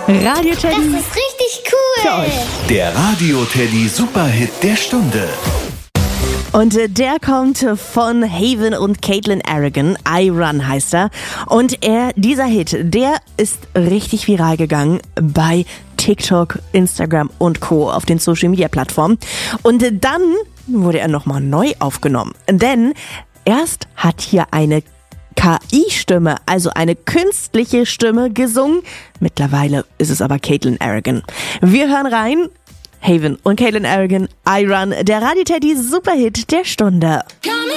Radio Teddy. Das ist richtig cool. Für euch. Der Radio Teddy Superhit der Stunde. Und der kommt von Haven und Caitlin Aragon. I Run heißt er. Und dieser Hit, der ist richtig viral gegangen bei TikTok, Instagram und Co. auf den Social Media Plattformen. Und dann wurde er nochmal neu aufgenommen. Denn erst hat hier eine KI-Stimme, also eine künstliche Stimme gesungen. Mittlerweile ist es aber Caitlin Aragon. Wir hören rein. Haven und Caitlin Aragon, I Run, der Radio Teddy Superhit der Stunde.